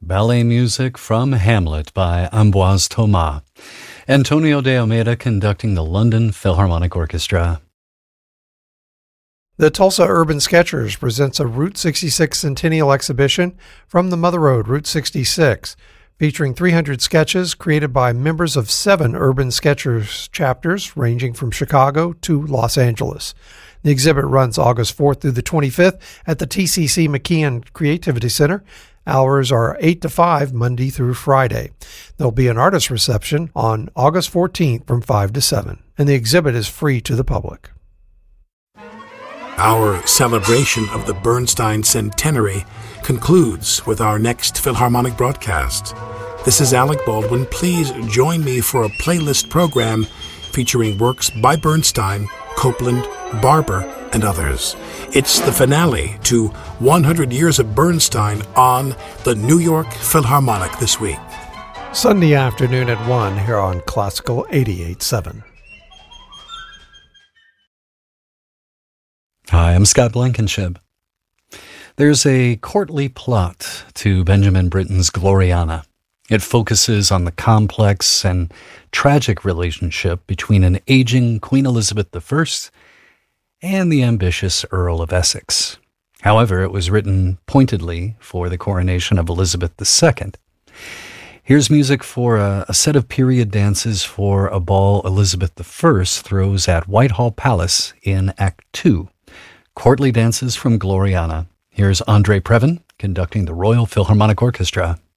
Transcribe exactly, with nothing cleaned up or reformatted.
ballet music from Hamlet by Ambroise Thomas. Antonio de Almeida conducting the London Philharmonic Orchestra. The Tulsa Urban Sketchers presents a Route sixty-six Centennial exhibition from the Mother Road, Route sixty-six, featuring three hundred sketches created by members of seven Urban Sketchers chapters ranging from Chicago to Los Angeles. The exhibit runs August fourth through the twenty-fifth at the T C C McKeon Creativity Center. Hours are eight to five, Monday through Friday. There'll be an artist reception on August fourteenth from five to seven, and the exhibit is free to the public. Our celebration of the Bernstein Centenary concludes with our next Philharmonic broadcast. This is Alec Baldwin. Please join me for a playlist program featuring works by Bernstein, Copland, Barber, and others. It's the finale to one hundred Years of Bernstein on the New York Philharmonic this week. Sunday afternoon at one here on Classical eighty-eight point seven. Hi, I'm Scott Blankenship. There's a courtly plot to Benjamin Britten's Gloriana. It focuses on the complex and tragic relationship between an aging Queen Elizabeth the First and the ambitious Earl of Essex. However, it was written pointedly for the coronation of Elizabeth the Second. Here's music for a, a set of period dances for a ball Elizabeth the First throws at Whitehall Palace in Act Two. Courtly dances from Gloriana. Here's Andre Previn conducting the Royal Philharmonic Orchestra.